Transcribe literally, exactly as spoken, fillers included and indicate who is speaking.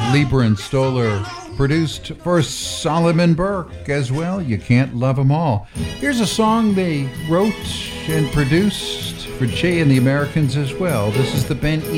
Speaker 1: Lieber and Stoller produced for Solomon Burke as well. You can't love 'em all. Here's a song they wrote and produced for Jay and the Americans as well. This is the Ben